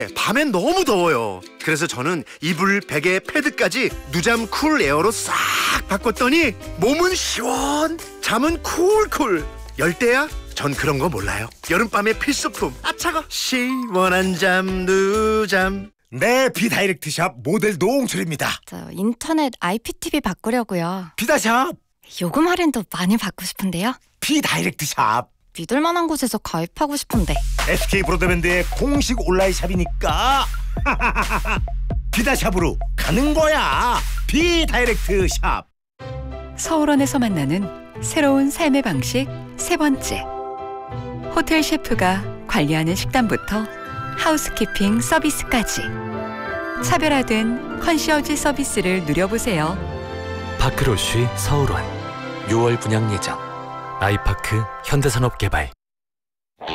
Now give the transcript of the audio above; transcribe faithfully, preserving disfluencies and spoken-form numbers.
밤엔 너무 더워요. 그래서 저는 이불, 베개, 패드까지 누잠 쿨 에어로 싹 바꿨더니 몸은 시원, 잠은 쿨쿨. 열대야? 전 그런 거 몰라요. 여름밤의 필수품. 아 차가. 시원한 잠 누잠. 네, 비다이렉트샵 모델 노홍철입니다. 저 인터넷 아이피티비 바꾸려고요. 비다샵. 요금 할인도 많이 받고 싶은데요. 비다이렉트샵. 믿을 만한 곳에서 가입하고 싶은데. 에스케이 브로드밴드의 공식 온라인 샵이니까 비다샵으로 가는 거야. 비다이렉트샵. 서울원에서 만나는 새로운 삶의 방식 세 번째. 호텔 셰프가 관리하는 식단부터 하우스키핑 서비스까지 차별화된 컨시어지 서비스를 누려보세요. 파크로쉬 서울원 유월 분양 예정. 아이파크 현대산업개발.